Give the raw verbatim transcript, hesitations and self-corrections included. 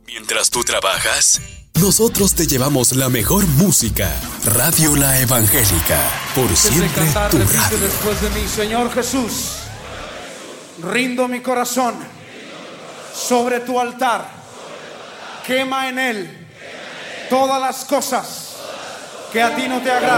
Mientras tú trabajas, nosotros te llevamos la mejor música. Radio La Evangélica, por siempre tu radio. Después de mí, Señor Jesús, rindo mi corazón sobre tu altar. Quema en él todas las cosas que a ti no te agradan.